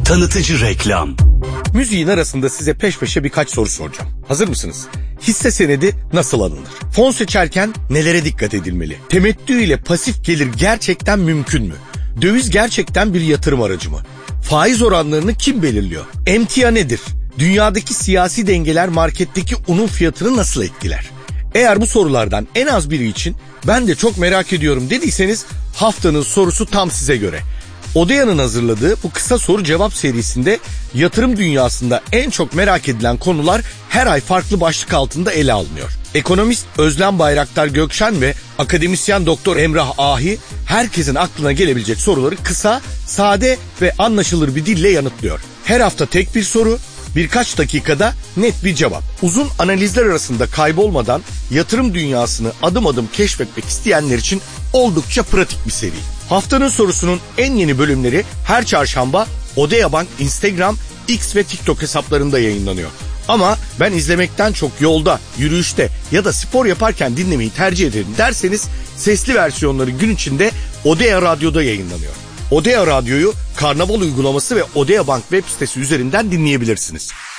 Tanıtıcı reklam. Müziğin arasında size peş peşe birkaç soru soracağım. Hazır mısınız? Hisse senedi nasıl alınır? Fon seçerken nelere dikkat edilmeli? Temettü ile pasif gelir gerçekten mümkün mü? Döviz gerçekten bir yatırım aracı mı? Faiz oranlarını kim belirliyor? Emtia nedir? Dünyadaki siyasi dengeler marketteki unun fiyatını nasıl etkiler? Eğer bu sorulardan en az biri için ben de çok merak ediyorum dediyseniz haftanın sorusu tam size göre. Odea'nın hazırladığı bu kısa soru cevap serisinde yatırım dünyasında en çok merak edilen konular her ay farklı başlık altında ele alınıyor. Ekonomist Özlem Bayraktar Gökşen ve akademisyen Doktor Emrah Ahi herkesin aklına gelebilecek soruları kısa, sade ve anlaşılır bir dille yanıtlıyor. Her hafta tek bir soru, birkaç dakikada net bir cevap. Uzun analizler arasında kaybolmadan yatırım dünyasını adım adım keşfetmek isteyenler için oldukça pratik bir seri. Haftanın sorusunun en yeni bölümleri her çarşamba Odea Bank Instagram, X ve TikTok hesaplarında yayınlanıyor. Ama ben izlemekten çok yolda, yürüyüşte ya da spor yaparken dinlemeyi tercih ederim derseniz sesli versiyonları gün içinde Odea Radyo'da yayınlanıyor. Odea Radyo'yu Karnaval uygulaması ve Odea Bank web sitesi üzerinden dinleyebilirsiniz.